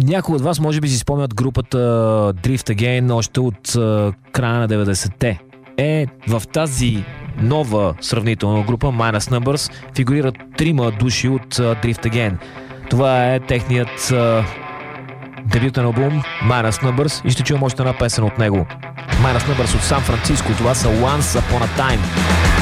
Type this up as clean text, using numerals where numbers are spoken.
Някои от вас може би си спомнят групата Drift Again още от края на 90-те. В тази нова сравнителна група Minus Numbers фигурират 3 души от Drift Again. Това е техният дебютен албум Minus Numbers и ще чуем още една песен от него. Minus Numbers от Сан Франциско. Това са Once Upon a Time.